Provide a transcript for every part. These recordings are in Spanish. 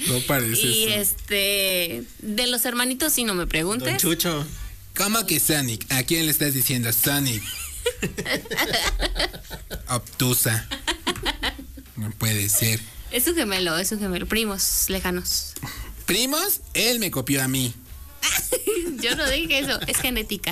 No parece Y eso. de los hermanitos, sí, no me preguntes. Don Chucho. ¿Cómo que Sonic? ¿A quién le estás diciendo Sonic? Obtusa. No puede ser. Es su gemelo, primos lejanos. ¿Primos? Él me copió a mí. Yo no dije eso, es genética.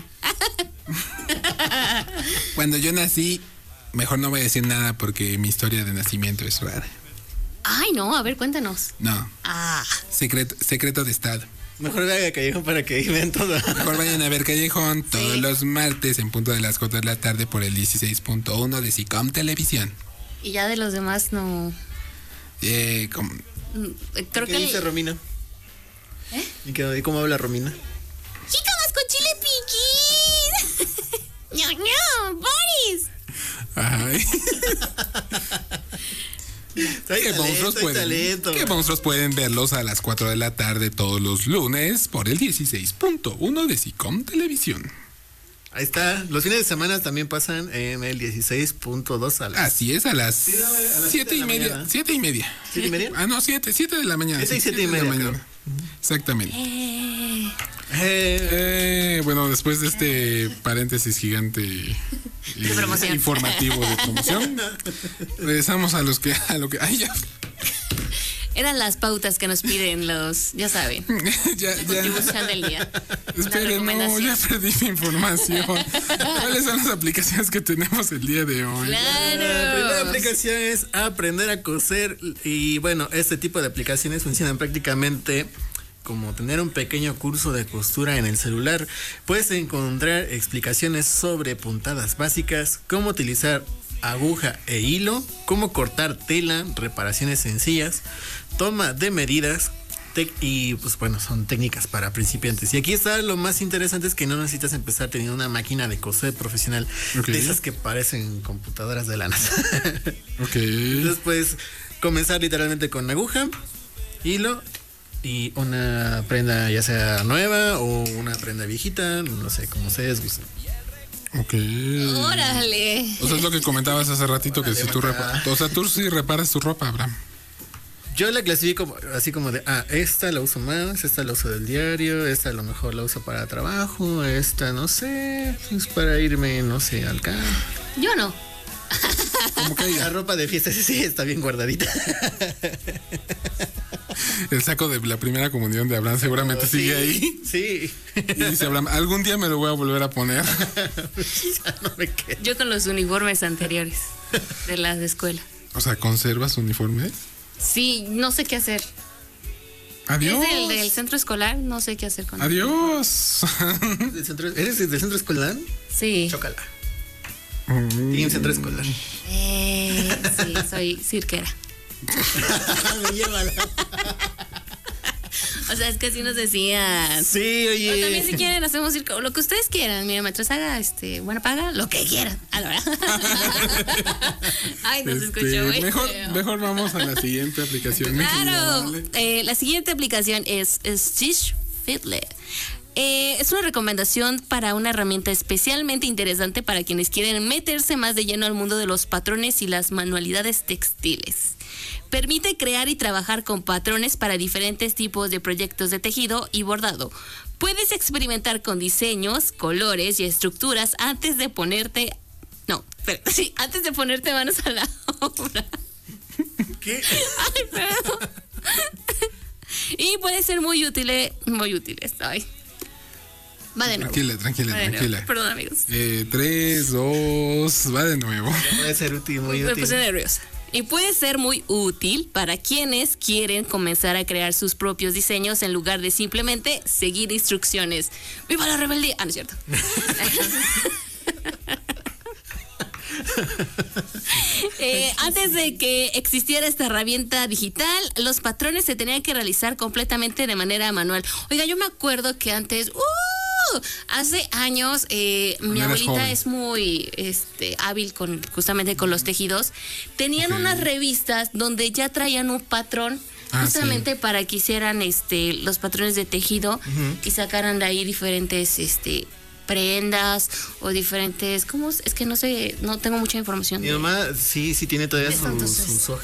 Cuando yo nací, mejor no voy a decir nada porque mi historia de nacimiento es rara. Ay, no, a ver, cuéntanos. No, secreto de estado. Mejor vaya a Callejón para que vean todo. Mejor vayan a ver Callejón todos los martes en punto de las 4 de la tarde por el 16.1 de SICOM Televisión. Y ya de los demás no. Como- Creo ¿Qué que. dice Romina? ¿Y cómo habla Romina? ¡Jícamas con chile piquín! ¡No, no! ¡Boris! Ay. ¿Qué monstruos pueden verlos a las 4 de la tarde todos los lunes por el 16.1 de SICOM Televisión? Ahí está. Los fines de semana también pasan en el 16.2 a las... Así es, a las Sí, no, a las 7 y de la media. mañana. 7 y media. ¿7 y media? Ah, no, 7 de la mañana. 7 y sí, 7 y media, de la mañana. Exactamente. Bueno, después de este paréntesis gigante De promoción. informativo de promoción, regresamos a lo que ay, ya Eran las pautas que nos piden los, ya saben, ya contribución del día. esperen, no, ya perdí mi información. ¿Cuáles son las aplicaciones que tenemos el día de hoy? La primera ¡Claro! aplicación es Aprender a Coser. Y bueno, este tipo de aplicaciones funcionan prácticamente como tener un pequeño curso de costura en el celular. Puedes encontrar explicaciones sobre puntadas básicas, cómo utilizar aguja e hilo, cómo cortar tela, reparaciones sencillas, toma de medidas y pues bueno, son técnicas para principiantes. Y aquí está lo más interesante, es que no necesitas empezar teniendo una máquina de coser profesional, Ok. de esas que parecen computadoras de la NASA. Ok. Entonces puedes comenzar literalmente con aguja, hilo y una prenda ya sea nueva o una prenda viejita, no sé, como ustedes gusten. Ok. ¡Órale! O sea, es lo que comentabas hace ratito, que si tú Maca. o sea, tú sí reparas tu ropa, Abraham. Yo la clasifico así como de, esta la uso más, esta la uso del diario, esta a lo mejor la uso para trabajo, esta no sé, es para irme, no sé, al campo. Yo no. Como que La ropa de fiesta sí está bien guardadita. el saco de la primera comunión de Abraham seguramente Sí, sigue ahí. Sí. Y dice Abraham, algún día me lo voy a volver a poner. Ya no me quedo. Yo con los uniformes anteriores de las de escuela. O sea, ¿conservas uniformes? Sí, no sé qué hacer. Adiós. Es del centro escolar, no sé qué hacer con él. Adiós. ¿Eres del centro escolar? Sí. Chócala. Team centro escolar. Sí, soy cirquera. Me llévala. O sea, es que así nos decían. Sí, O también oye. si quieren hacemos circo, lo que ustedes quieran. Mira, mientras haga buena paga, lo que quieran. A la verdad. Ay, no se escuchó, güey. Mejor vamos a la siguiente aplicación. mi querida Claro. Vale. La siguiente aplicación es Stitch Fiddler. Es una recomendación para una herramienta especialmente interesante para quienes quieren meterse más de lleno al mundo de los patrones y las manualidades textiles. Permite crear y trabajar con patrones para diferentes tipos de proyectos de tejido y bordado. Puedes experimentar con diseños, colores y estructuras antes de ponerte manos a la obra. ¿Qué? Ay, perdón. Y puede ser muy útil. Ay. Va de nuevo. Tranquila. Perdón, amigos. 3, 2, va de nuevo. Puede ser útil, muy Me útil. puse nerviosa. Y puede ser muy útil para quienes quieren comenzar a crear sus propios diseños en lugar de simplemente seguir instrucciones. ¡Viva la rebeldía! No es cierto. Antes de que existiera esta herramienta digital, los patrones se tenían que realizar completamente de manera manual. Oiga, yo me acuerdo que antes, hace años, mi eras abuelita joven. es muy hábil justamente con los tejidos. Tenían Ok. unas revistas donde ya traían un patrón justamente para que hicieran los patrones de tejido y sacaran de ahí diferentes prendas o diferentes, ¿cómo? Es que no sé, no tengo mucha información. Mi mamá sí tiene todavía Eso, entonces. sus hojas